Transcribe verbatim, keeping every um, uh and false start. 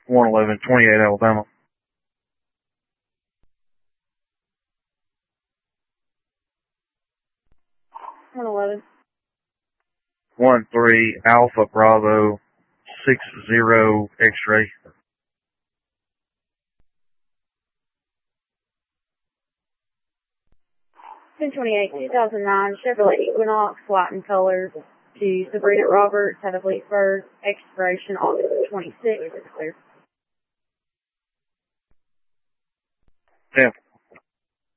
one eleven twenty-eight Alabama. one eleven. one three Alpha Bravo six zero X-ray. ten twenty-eight, two thousand nine Chevrolet Equinox, white in color, to Sabrina Roberts, had a fleet first, expiration August twenty-sixth. It's clear. ten